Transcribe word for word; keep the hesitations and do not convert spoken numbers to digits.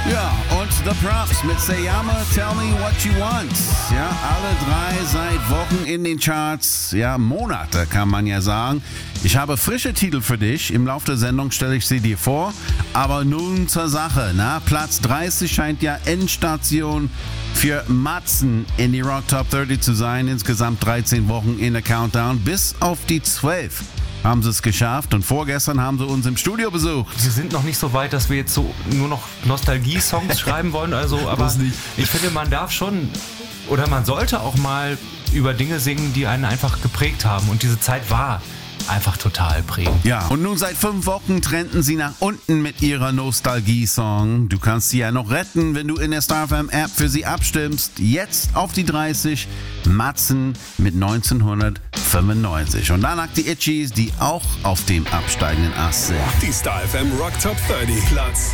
Ja, und The Props mit Sayama, Tell Me What You Want. Ja, alle drei seit Wochen in den Charts. Ja, Monate kann man ja sagen. Ich habe frische Titel für dich. Im Laufe der Sendung stelle ich sie dir vor. Aber nun zur Sache. Na, Platz dreißig scheint ja Endstation für Matzen in die Rock Top dreißig zu sein. Insgesamt dreizehn Wochen in der Countdown. Bis auf die zwölf haben sie es geschafft. Und vorgestern haben sie uns im Studio besucht. Wir sind noch nicht so weit, dass wir jetzt so nur noch Nostalgie-Songs schreiben wollen. Also, aber ich finde, man darf schon oder man sollte auch mal über Dinge singen, die einen einfach geprägt haben. Und diese Zeit war einfach total prägend. Ja, und nun seit fünf Wochen trennten sie nach unten mit ihrer Nostalgie-Song. Du kannst sie ja noch retten, wenn du in der Star F M-App für sie abstimmst. Jetzt auf die dreißig, Matzen mit neunzehnhundertfünfundneunzig. Und danach die Itchies, die auch auf dem absteigenden Ast sind. Die Star F M Rock Top dreißig, Platz